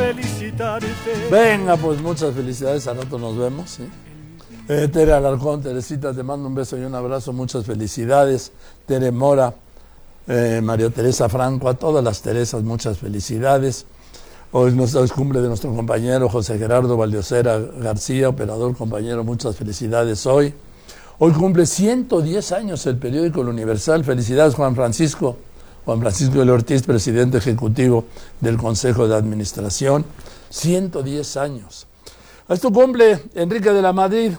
felicitarte. Venga, pues muchas felicidades, a rato nos vemos, ¿sí? Tere Alarcón, Teresita, te mando un beso y un abrazo, muchas felicidades. Tere Mora, María Teresa Franco, a todas las Teresas, muchas felicidades. Hoy es cumple de nuestro compañero José Gerardo Valdiosera García, operador, compañero, muchas felicidades hoy. Hoy cumple 110 años el periódico El Universal. Felicidades, Juan Francisco del Ortiz, presidente ejecutivo del Consejo de Administración. 110 años. Esto cumple Enrique de la Madrid.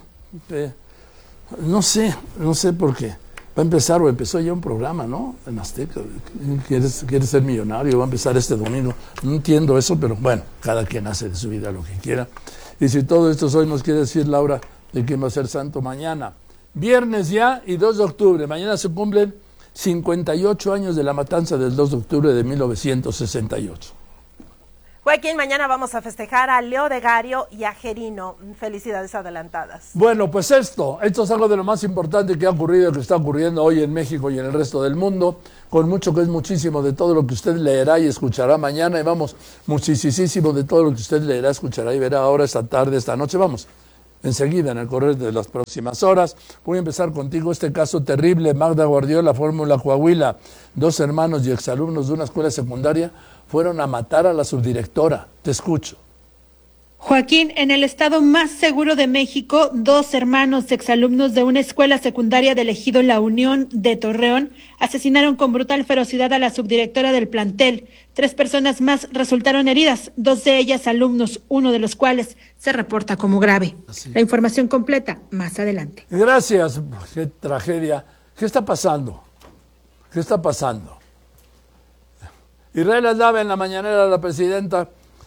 No sé por qué. Va a empezar, o empezó ya un programa, ¿no? En Azteca. ¿Quieres ser millonario? Va a empezar este domingo. No entiendo eso, pero bueno, cada quien hace de su vida lo que quiera. Y si todo esto hoy nos quiere decir, Laura, de quién va a ser santo mañana. Viernes ya y 2 de octubre. Mañana se cumplen 58 años de la matanza del 2 de octubre de 1968. Joaquín, mañana vamos a festejar a Leo de Gario y a Gerino. Felicidades adelantadas. Bueno, pues esto es algo de lo más importante que ha ocurrido y que está ocurriendo hoy en México y en el resto del mundo, con mucho que es muchísimo de todo lo que usted leerá y escuchará mañana, y vamos, muchísimo de todo lo que usted leerá, escuchará y verá ahora, esta tarde, esta noche, vamos. Enseguida, en el correr de las próximas horas. Voy a empezar contigo este caso terrible. Magda Guardiola, Fórmula Coahuila. 2 hermanos y exalumnos de una escuela secundaria fueron a matar a la subdirectora. Te escucho. Joaquín, en el estado más seguro de México, 2 hermanos exalumnos de una escuela secundaria del ejido La Unión de Torreón asesinaron con brutal ferocidad a la subdirectora del plantel. 3 personas más resultaron heridas, 2 de ellas alumnos, uno de los cuales se reporta como grave. Así. La información completa más adelante. Gracias. Qué tragedia. ¿Qué está pasando? ¿Qué está pasando? Israel Aldave en la mañanera, la presidenta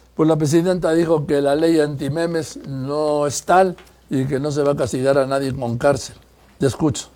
dijo que la ley antimemes no es tal y que no se va a castigar a nadie con cárcel. Te escucho.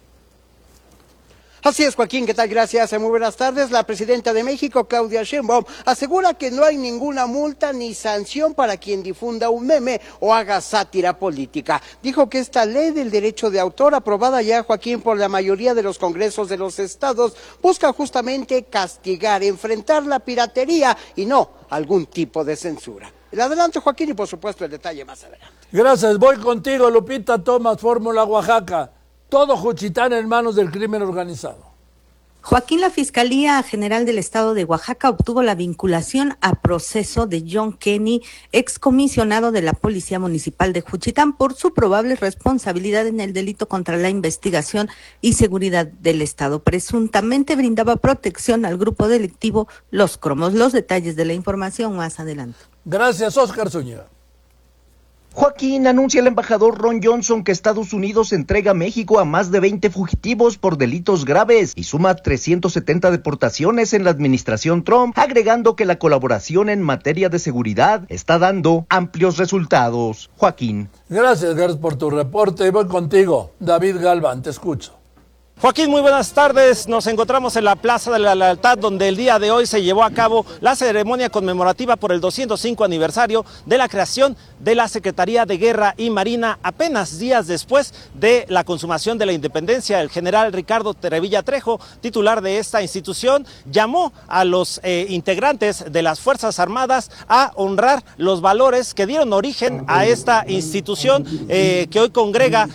Así es, Joaquín, ¿qué tal? Gracias, muy buenas tardes. La presidenta de México, Claudia Sheinbaum, asegura que no hay ninguna multa ni sanción para quien difunda un meme o haga sátira política. Dijo que esta ley del derecho de autor, aprobada ya, Joaquín, por la mayoría de los congresos de los estados, busca justamente castigar, enfrentar la piratería y no algún tipo de censura. El adelanto, Joaquín, y por supuesto el detalle más adelante. Gracias, voy contigo, Lupita Tomás, Fórmula Oaxaca. Todo Juchitán en manos del crimen organizado. Joaquín, la Fiscalía General del Estado de Oaxaca obtuvo la vinculación a proceso de John Kenny, excomisionado de la Policía Municipal de Juchitán, por su probable responsabilidad en el delito contra la investigación y seguridad del Estado. Presuntamente brindaba protección al grupo delictivo Los Cromos. Los detalles de la información más adelante. Gracias, Óscar Zúñiga. Joaquín, anuncia el embajador Ron Johnson que Estados Unidos entrega a México a más de 20 fugitivos por delitos graves y suma 370 deportaciones en la administración Trump, agregando que la colaboración en materia de seguridad está dando amplios resultados. Joaquín. Gracias por tu reporte y voy contigo. David Galván, te escucho. Joaquín, muy buenas tardes. Nos encontramos en la Plaza de la Lealtad, donde el día de hoy se llevó a cabo la ceremonia conmemorativa por el 205 aniversario de la creación de la Secretaría de Guerra y Marina. Apenas días después de la consumación de la independencia, el general Ricardo Terevilla Trejo, titular de esta institución, llamó a los integrantes de las Fuerzas Armadas a honrar los valores que dieron origen a esta institución que hoy congrega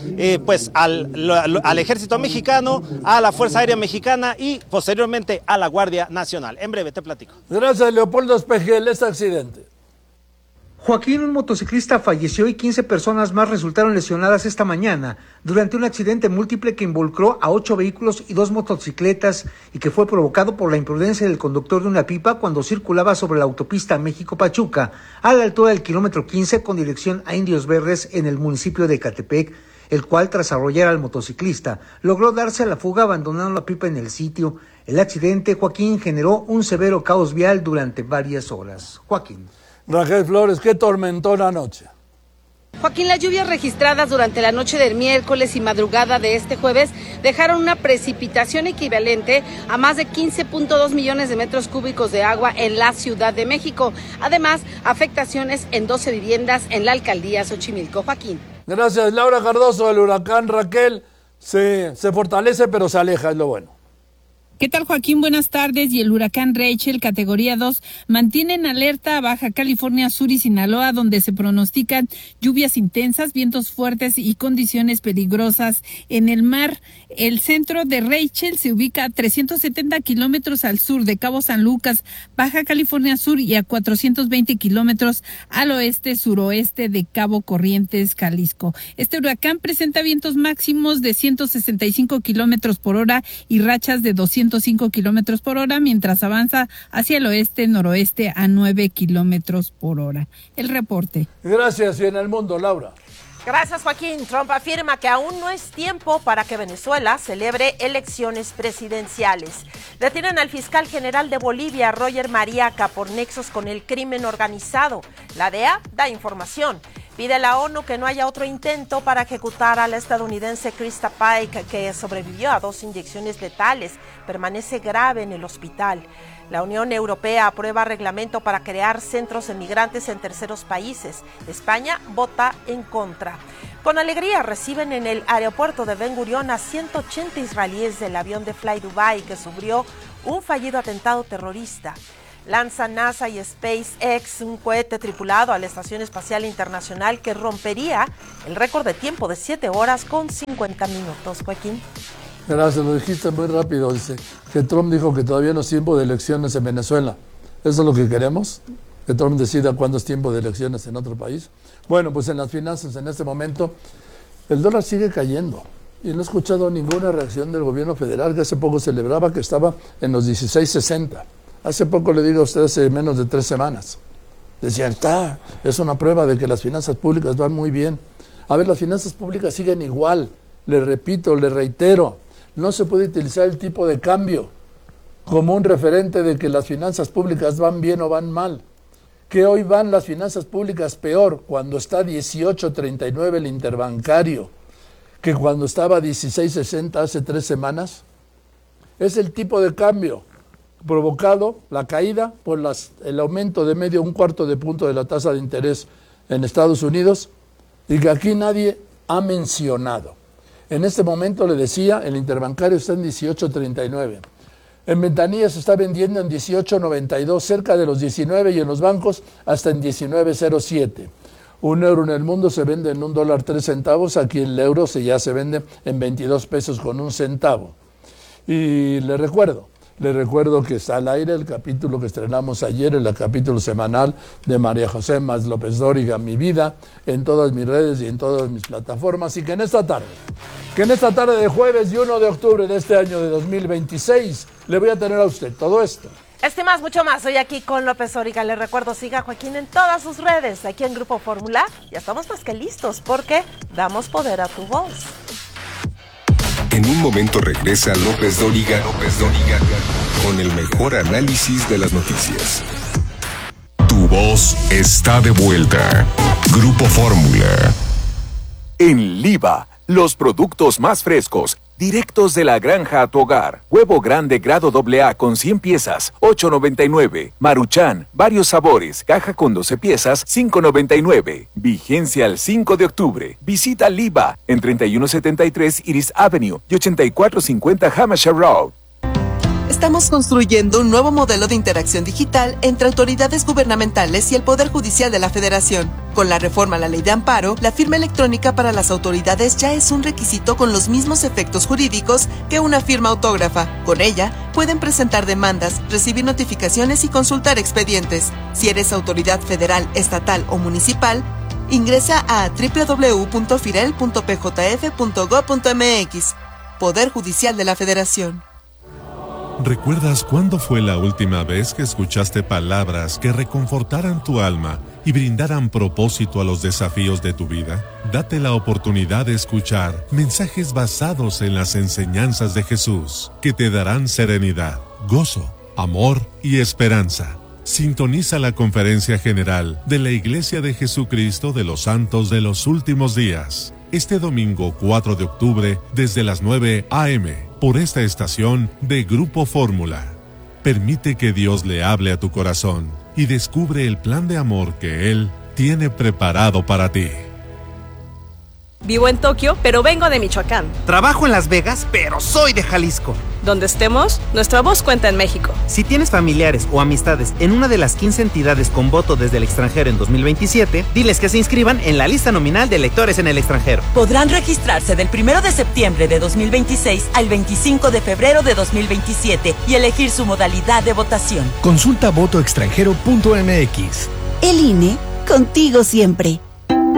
al Ejército Mexicano, a la Fuerza Aérea Mexicana y posteriormente a la Guardia Nacional. En breve te platico. Gracias, Leopoldo Espejel. Este accidente. Joaquín, un motociclista falleció y 15 personas más resultaron lesionadas esta mañana durante un accidente múltiple que involucró a 8 vehículos y 2 motocicletas y que fue provocado por la imprudencia del conductor de una pipa cuando circulaba sobre la autopista México-Pachuca a la altura del kilómetro 15 con dirección a Indios Verdes en el municipio de Ecatepec, el cual, tras arrollar al motociclista, logró darse a la fuga abandonando la pipa en el sitio. El accidente, Joaquín, generó un severo caos vial durante varias horas. Joaquín. Raquel Flores, qué tormentona noche. Joaquín, las lluvias registradas durante la noche del miércoles y madrugada de este jueves dejaron una precipitación equivalente a más de 15.2 millones de metros cúbicos de agua en la Ciudad de México. Además, afectaciones en 12 viviendas en la alcaldía Xochimilco. Joaquín. Gracias, Laura Cardoso. El huracán Raquel se fortalece pero se aleja, es lo bueno. ¿Qué tal, Joaquín? Buenas tardes. Y el huracán Rachel, categoría 2, mantiene en alerta a Baja California Sur y Sinaloa, donde se pronostican lluvias intensas, vientos fuertes y condiciones peligrosas en el mar. El centro de Rachel se ubica a 370 kilómetros al sur de Cabo San Lucas, Baja California Sur, y a 420 kilómetros al oeste-suroeste de Cabo Corrientes, Jalisco. Este huracán presenta vientos máximos de 165 kilómetros por hora y rachas de 205 kilómetros por hora, mientras avanza hacia el oeste-noroeste a 9 kilómetros por hora. El reporte. Gracias. Y en el mundo, Laura. Gracias, Joaquín. Trump afirma que aún no es tiempo para que Venezuela celebre elecciones presidenciales. Detienen al fiscal general de Bolivia, Roger Mariaca, por nexos con el crimen organizado. La DEA da información. Pide a la ONU que no haya otro intento para ejecutar a la estadounidense Krista Pike, que sobrevivió a 2 inyecciones letales. Permanece grave en el hospital. La Unión Europea aprueba reglamento para crear centros de migrantes en terceros países. España vota en contra. Con alegría reciben en el aeropuerto de Ben Gurión a 180 israelíes del avión de Fly Dubai que sufrió un fallido atentado terrorista. Lanza NASA y SpaceX un cohete tripulado a la Estación Espacial Internacional que rompería el récord de tiempo de 7 horas con 50 minutos. Joaquín. Gracias, lo dijiste muy rápido. Dice que Trump dijo que todavía no es tiempo de elecciones en Venezuela. ¿Eso es lo que queremos? ¿Que Trump decida cuándo es tiempo de elecciones en otro país? Bueno, pues en las finanzas en este momento el dólar sigue cayendo. Y no he escuchado ninguna reacción del gobierno federal, que hace poco celebraba que estaba en los 16.60. Hace poco le digo a ustedes, hace menos de 3 semanas. Decían, es una prueba de que las finanzas públicas van muy bien. A ver, las finanzas públicas siguen igual. Le repito, le reitero, no se puede utilizar el tipo de cambio como un referente de que las finanzas públicas van bien o van mal. Que hoy van las finanzas públicas peor cuando está 18.39 el interbancario que cuando estaba 16.60 hace 3 semanas. Es el tipo de cambio provocado, la caída por el aumento de medio 1/4 de punto de la tasa de interés en Estados Unidos, y que aquí nadie ha mencionado. En este momento, le decía, el interbancario está en 18.39. En ventanillas se está vendiendo en 18.92, cerca de los 19, y en los bancos hasta en 19.07. Un euro en el mundo se vende en $1.03, aquí el euro ya se vende en 22 pesos con 1 centavo. Y le recuerdo que está al aire el capítulo que estrenamos ayer, el capítulo semanal de María José Más López Dóriga, Mi Vida, en todas mis redes y en todas mis plataformas, y que en esta tarde de jueves y 1 de octubre de este año de 2026, le voy a tener a usted todo esto. Más, mucho más. Hoy aquí con López Dóriga. Le recuerdo, siga a Joaquín en todas sus redes. Aquí en Grupo Fórmula ya estamos más que listos porque damos poder a tu voz. En un momento regresa López Dóriga con el mejor análisis de las noticias. Tu voz está de vuelta. Grupo Fórmula. En Liva, los productos más frescos, directos de la granja a tu hogar. Huevo grande grado AA con 100 piezas, $8.99. Maruchan, varios sabores, caja con 12 piezas, $5.99. Vigencia al 5 de octubre. Visita Liva en 3173 Iris Avenue y 8450 Hampshire Road. Estamos construyendo un nuevo modelo de interacción digital entre autoridades gubernamentales y el Poder Judicial de la Federación. Con la reforma a la Ley de Amparo, la firma electrónica para las autoridades ya es un requisito con los mismos efectos jurídicos que una firma autógrafa. Con ella, pueden presentar demandas, recibir notificaciones y consultar expedientes. Si eres autoridad federal, estatal o municipal, ingresa a www.firel.pjf.gov.mx. Poder Judicial de la Federación. ¿Recuerdas cuándo fue la última vez que escuchaste palabras que reconfortaran tu alma y brindaran propósito a los desafíos de tu vida? Date la oportunidad de escuchar mensajes basados en las enseñanzas de Jesús, que te darán serenidad, gozo, amor y esperanza. Sintoniza la Conferencia General de la Iglesia de Jesucristo de los Santos de los Últimos Días, este domingo 4 de octubre desde las 9 a.m., por esta estación de Grupo Fórmula. Permite que Dios le hable a tu corazón y descubre el plan de amor que Él tiene preparado para ti. Vivo en Tokio, pero vengo de Michoacán. Trabajo en Las Vegas, pero soy de Jalisco. Donde estemos, nuestra voz cuenta en México. Si tienes familiares o amistades en una de las 15 entidades con voto desde el extranjero en 2027, diles que se inscriban en la lista nominal de electores en el extranjero. Podrán registrarse del 1 de septiembre de 2026 al 25 de febrero de 2027 y elegir su modalidad de votación. Consulta votoextranjero.mx. El INE, contigo siempre.